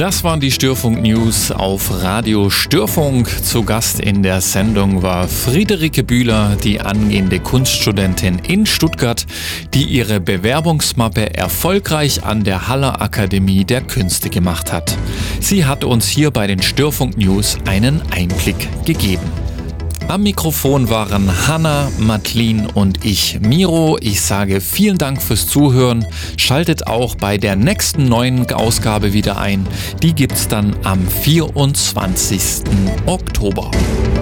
Das waren die Störfunk-News auf Radio Störfunk. Zu Gast in der Sendung war Friederike Bühler, die angehende Kunststudentin in Stuttgart, die ihre Bewerbungsmappe erfolgreich an der Haller Akademie der Künste gemacht hat. Sie hat uns hier bei den Störfunk-News einen Einblick gegeben. Am Mikrofon waren Hanna, Madeline und ich, Miro. Ich sage vielen Dank fürs Zuhören. Schaltet auch bei der nächsten neuen Ausgabe wieder ein. Die gibt's dann am 24. Oktober.